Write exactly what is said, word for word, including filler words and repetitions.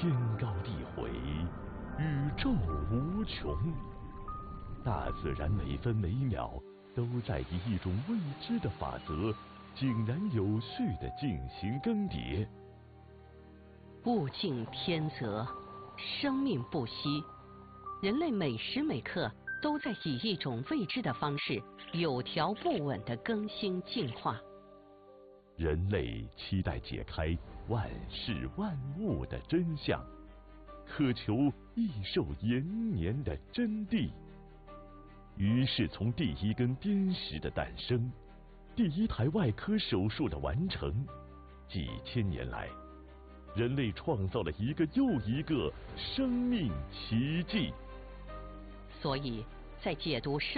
天高地回，宇宙无穷。大自然每分每秒都在以一种未知的法则，井然有序地进行更迭。 物竞天择，生命不息，人类每时每刻都在以一种未知的方式，有条不紊地更新进化。 人类期待解开万事万物的真相，渴求益寿延年的真谛。于是，从第一根砭石的诞生，第一台外科手术的完成，几千年来，人类创造了一个又一个生命奇迹。 所以，在解读生